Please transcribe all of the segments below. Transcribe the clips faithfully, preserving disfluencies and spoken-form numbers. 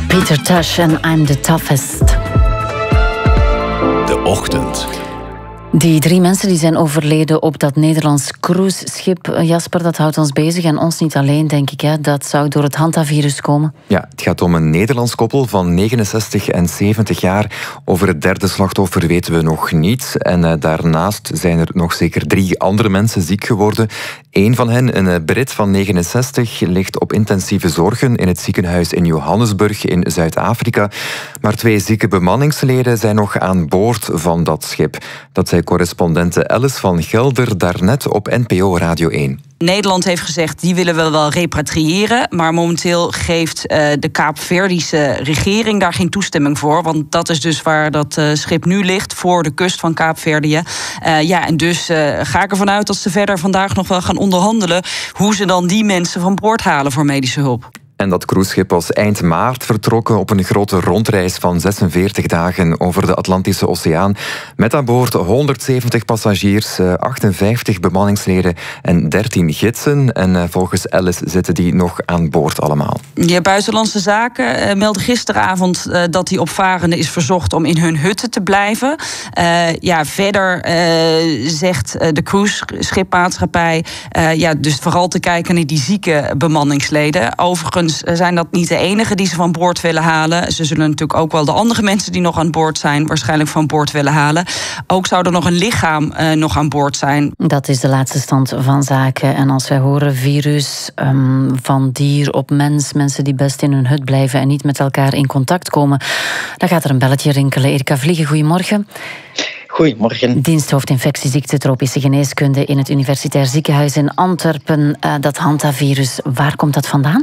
Peter Tosh en I'm the Toughest. De ochtend. Die drie mensen die zijn overleden op dat Nederlands cruiseschip, Jasper, dat houdt ons bezig. En ons niet alleen, denk ik. Hè. Dat zou door het hantavirus komen. Ja, het gaat om een Nederlands koppel van negenenzestig en zeventig jaar. Over het derde slachtoffer weten we nog niets. En uh, daarnaast zijn er nog zeker drie andere mensen ziek geworden. Eén van hen, een Brit van negenenzestig, ligt op intensieve zorgen in het ziekenhuis in Johannesburg in Zuid-Afrika. Maar twee zieke bemanningsleden zijn nog aan boord van dat schip. Dat zei correspondente Alice van Gelder daarnet op N P O Radio één. Nederland heeft gezegd, die willen we wel repatriëren. Maar momenteel geeft uh, de Kaapverdische regering daar geen toestemming voor. Want dat is dus waar dat uh, schip nu ligt, voor de kust van Kaapverdië. Uh, ja, en dus uh, ga ik ervan uit dat ze verder vandaag nog wel gaan onderhandelen hoe ze dan die mensen van boord halen voor medische hulp. En dat cruiseschip was eind maart vertrokken op een grote rondreis van zesenveertig dagen over de Atlantische Oceaan. Met aan boord honderdzeventig passagiers, achtenvijftig bemanningsleden en dertien gidsen. En volgens Alice zitten die nog aan boord allemaal. Ja, Buitenlandse Zaken uh, meldde gisteravond uh, dat die opvarenden is verzocht om in hun hutten te blijven. Uh, ja, verder uh, zegt uh, de cruiseschipmaatschappij uh, ja, dus vooral te kijken naar die zieke bemanningsleden. Overigens zijn dat niet de enige die ze van boord willen halen. Ze zullen natuurlijk ook wel de andere mensen die nog aan boord zijn waarschijnlijk van boord willen halen. Ook zou er nog een lichaam uh, nog aan boord zijn. Dat is de laatste stand van zaken. En als wij horen virus um, van dier op mens, mensen die best in hun hut blijven en niet met elkaar in contact komen, dan gaat er een belletje rinkelen. Erika Vliegen, goedemorgen. Goedemorgen. Diensthoofd infectieziekte tropische geneeskunde in het Universitair Ziekenhuis in Antwerpen. Uh, dat hantavirus, waar komt dat vandaan?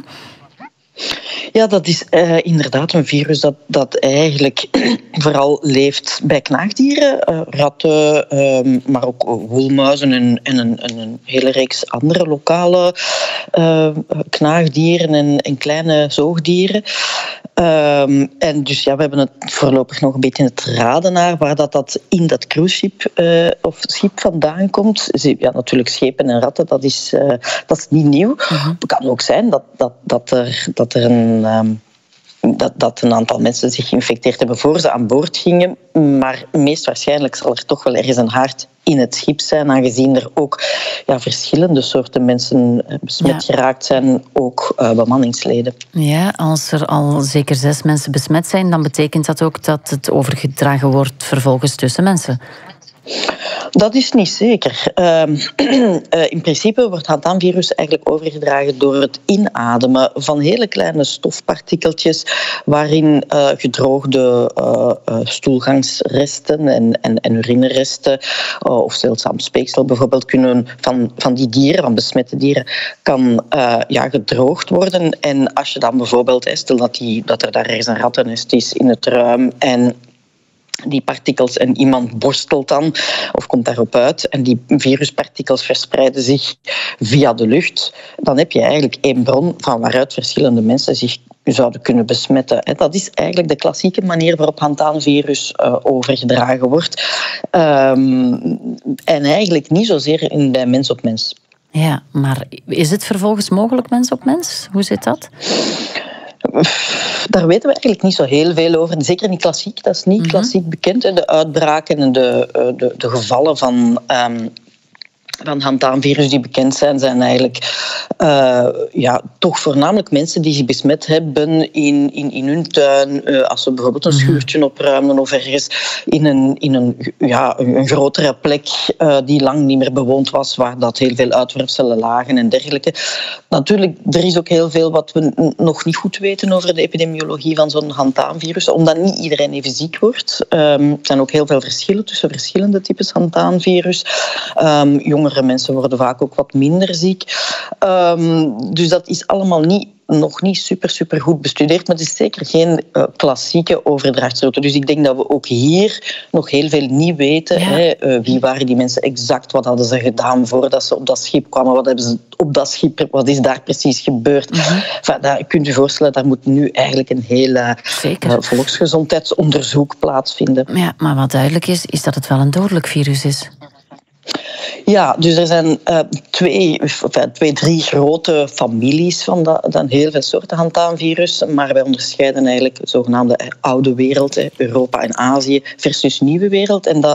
Ja, dat is uh, inderdaad een virus dat, dat eigenlijk vooral leeft bij knaagdieren. Uh, ratten, uh, maar ook woelmuizen en, en, een, en een hele reeks andere lokale uh, knaagdieren en, en kleine zoogdieren. Um, en dus ja, we hebben het voorlopig nog een beetje in het raden naar waar dat, dat in dat cruiseschip uh, of schip vandaan komt. Ja, natuurlijk schepen en ratten, dat is, uh, dat is niet nieuw. Uh-huh. Het kan ook zijn dat, dat, dat, er, dat er een... Um, Dat, dat een aantal mensen zich geïnfecteerd hebben voor ze aan boord gingen. Maar meest waarschijnlijk zal er toch wel ergens een haard in het schip zijn, aangezien er ook ja, verschillende soorten mensen besmet ja. geraakt zijn, ook uh, bemanningsleden. Ja, als er al zeker zes mensen besmet zijn, dan betekent dat ook dat het overgedragen wordt vervolgens tussen mensen. Dat is niet zeker. Uh, uh, in principe wordt hantavirus eigenlijk overgedragen door het inademen van hele kleine stofpartikeltjes waarin uh, gedroogde uh, uh, stoelgangsresten en, en, en urineresten uh, of zeldzaam speeksel bijvoorbeeld kunnen van, van die dieren, van besmette dieren, kan uh, ja, gedroogd worden. En als je dan bijvoorbeeld, stel dat, die, dat er daar ergens een rattennest is in het ruim en die partikels en iemand borstelt dan of komt daarop uit en die viruspartikels verspreiden zich via de lucht, dan heb je eigenlijk één bron van waaruit verschillende mensen zich zouden kunnen besmetten. Dat is eigenlijk de klassieke manier waarop hantavirus overgedragen wordt. En eigenlijk niet zozeer in bij mens op mens. Ja, maar is het vervolgens mogelijk mens op mens? Hoe zit dat? Daar weten we eigenlijk niet zo heel veel over. Zeker niet klassiek. Dat is niet mm-hmm. klassiek bekend. De uitbraken en de, de, de gevallen van, um, van hantavirus die bekend zijn, zijn eigenlijk uh, ja, toch voornamelijk mensen die zich besmet hebben in, in, in hun tuin. Uh, als ze bijvoorbeeld een schuurtje opruimen of ergens in een, in een, ja, een grotere plek uh, die lang niet meer bewoond was, waar dat heel veel uitwerpselen lagen en dergelijke. Natuurlijk, er is ook heel veel wat we n- nog niet goed weten over de epidemiologie van zo'n hantavirus, omdat niet iedereen even ziek wordt. Um, er zijn ook heel veel verschillen tussen verschillende types hantavirus. Um, jongere mensen worden vaak ook wat minder ziek. Um, dus dat is allemaal niet, nog niet super, super goed bestudeerd, maar het is zeker geen uh, klassieke overdrachtsroute. Dus ik denk dat we ook hier nog heel veel niet weten. Ja. Hè. Uh, wie waren die mensen exact? Wat hadden ze gedaan voordat ze op dat schip kwamen? Wat hebben ze op dat schip? Wat is daar precies gebeurd? Mm-hmm. Enfin, daar kunt u voorstellen, daar moet nu eigenlijk een heel uh, volksgezondheidsonderzoek plaatsvinden. Ja, maar wat duidelijk is, is dat het wel een dodelijk virus is. Ja, dus er zijn uh, twee, enfin, twee, drie grote families van dat, dan heel veel soorten handhaanvirus. Maar wij onderscheiden eigenlijk de zogenaamde oude wereld, Europa en Azië, versus nieuwe wereld. En dat